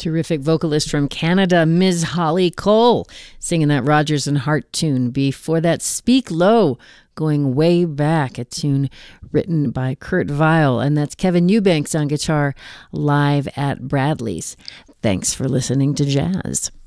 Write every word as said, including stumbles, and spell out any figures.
Terrific vocalist from Canada, Miz Holly Cole, singing that Rodgers and Hart tune. Before that, Speak Low, going way back, a tune written by Kurt Vile, and that's Kevin Eubanks on guitar live at Bradley's. Thanks for listening to Jazz.